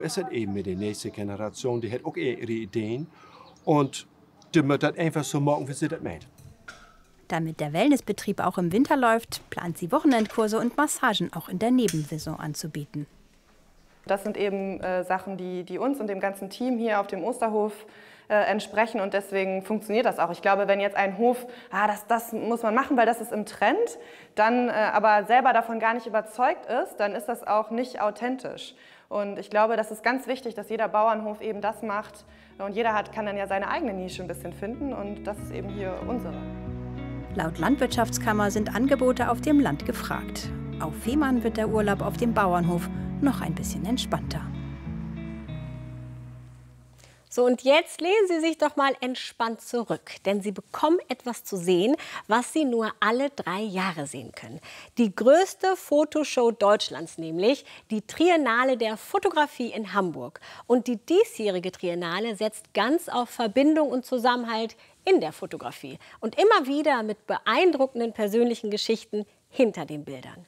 Es ist eben mit der nächsten Generation, die hat auch ihre Ideen. Und die muss das einfach so machen, wie sie das meint. Damit der Wellnessbetrieb auch im Winter läuft, plant sie Wochenendkurse und Massagen auch in der Nebensaison anzubieten. Das sind eben Sachen, die uns und dem ganzen Team hier auf dem Osterhof entsprechen, und deswegen funktioniert das auch. Ich glaube, wenn jetzt ein Hof, das muss man machen, weil das ist im Trend, dann aber selber davon gar nicht überzeugt ist, dann ist das auch nicht authentisch. Und ich glaube, das ist ganz wichtig, dass jeder Bauernhof eben das macht, und jeder kann dann ja seine eigene Nische ein bisschen finden, und das ist eben hier unsere. Laut Landwirtschaftskammer sind Angebote auf dem Land gefragt. Auf Fehmarn wird der Urlaub auf dem Bauernhof noch ein bisschen entspannter. So, und jetzt lehnen Sie sich doch mal entspannt zurück, denn Sie bekommen etwas zu sehen, was Sie nur alle 3 Jahre sehen können. Die größte Fotoshow Deutschlands, nämlich die Triennale der Fotografie in Hamburg. Und die diesjährige Triennale setzt ganz auf Verbindung und Zusammenhalt in der Fotografie. Und immer wieder mit beeindruckenden persönlichen Geschichten hinter den Bildern.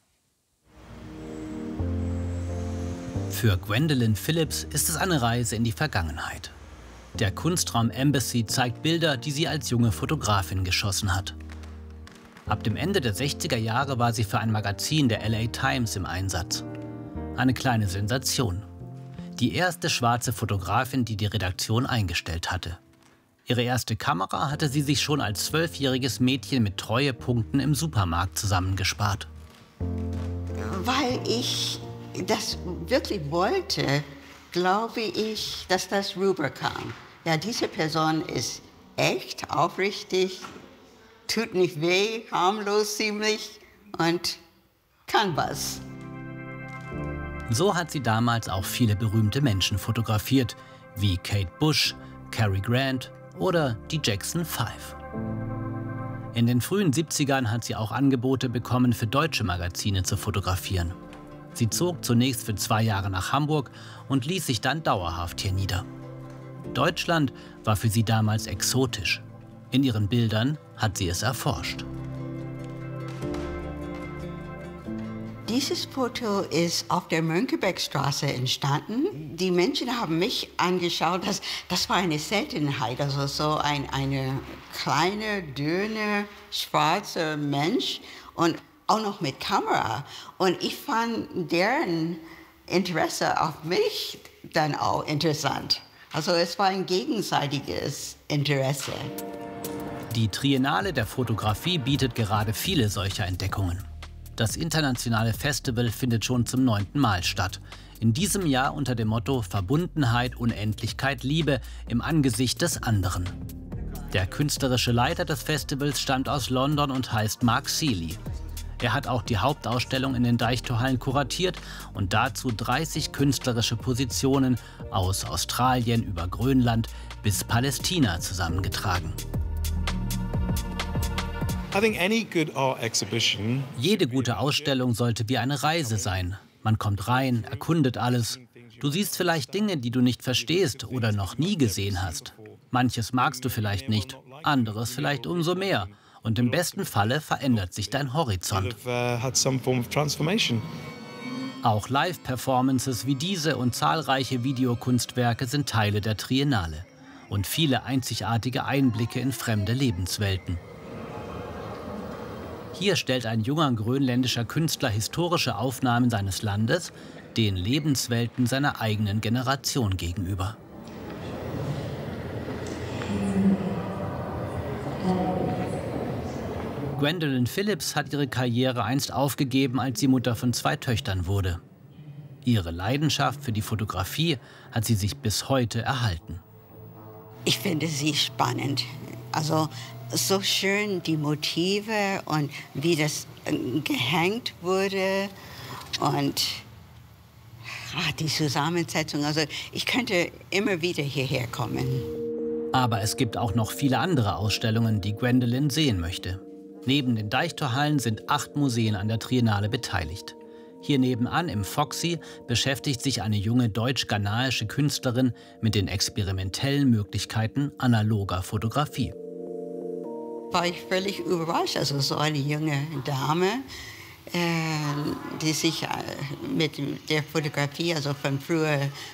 Für Gwendolyn Phillips ist es eine Reise in die Vergangenheit. Der Kunstraum Embassy zeigt Bilder, die sie als junge Fotografin geschossen hat. Ab dem Ende der 60er Jahre war sie für ein Magazin der LA Times im Einsatz. Eine kleine Sensation. Die erste schwarze Fotografin, die die Redaktion eingestellt hatte. Ihre erste Kamera hatte sie sich schon als 12-jähriges Mädchen mit Treuepunkten im Supermarkt zusammengespart. Weil ich das wirklich wollte, glaube ich, dass das rüberkam. Ja, diese Person ist echt, aufrichtig, tut nicht weh, harmlos ziemlich und kann was. So hat sie damals auch viele berühmte Menschen fotografiert, wie Kate Bush, Cary Grant oder die Jackson 5. In den frühen 70ern hat sie auch Angebote bekommen, für deutsche Magazine zu fotografieren. Sie zog zunächst für 2 Jahre nach Hamburg und ließ sich dann dauerhaft hier nieder. Deutschland war für sie damals exotisch. In ihren Bildern hat sie es erforscht. Dieses Foto ist auf der Mönckebergstraße entstanden. Die Menschen haben mich angeschaut, das war eine Seltenheit, also so eine kleine, dünne, schwarze Mensch und auch noch mit Kamera. Und ich fand deren Interesse auf mich dann auch interessant. Also es war ein gegenseitiges Interesse. Die Triennale der Fotografie bietet gerade viele solcher Entdeckungen. Das internationale Festival findet schon zum 9. Mal statt. In diesem Jahr unter dem Motto Verbundenheit, Unendlichkeit, Liebe im Angesicht des anderen. Der künstlerische Leiter des Festivals stammt aus London und heißt Mark Seeley. Er hat auch die Hauptausstellung in den Deichtorhallen kuratiert und dazu 30 künstlerische Positionen aus Australien über Grönland bis Palästina zusammengetragen. Jede gute Ausstellung sollte wie eine Reise sein. Man kommt rein, erkundet alles. Du siehst vielleicht Dinge, die du nicht verstehst oder noch nie gesehen hast. Manches magst du vielleicht nicht, anderes vielleicht umso mehr. Und im besten Falle verändert sich dein Horizont. Auch Live-Performances wie diese und zahlreiche Videokunstwerke sind Teile der Triennale. Und viele einzigartige Einblicke in fremde Lebenswelten. Hier stellt ein junger grönländischer Künstler historische Aufnahmen seines Landes den Lebenswelten seiner eigenen Generation gegenüber. Gwendolyn Phillips hat ihre Karriere einst aufgegeben, als sie Mutter von 2 Töchtern wurde. Ihre Leidenschaft für die Fotografie hat sie sich bis heute erhalten. Ich finde sie spannend. Also so schön die Motive und wie das gehängt wurde und die Zusammensetzung. Also ich könnte immer wieder hierher kommen. Aber es gibt auch noch viele andere Ausstellungen, die Gwendolyn sehen möchte. Neben den Deichtorhallen sind 8 Museen an der Triennale beteiligt. Hier nebenan im Foxy beschäftigt sich eine junge deutsch-ghanaische Künstlerin mit den experimentellen Möglichkeiten analoger Fotografie. War ich völlig überrascht, also so eine junge Dame, die sich mit der Fotografie, also von früher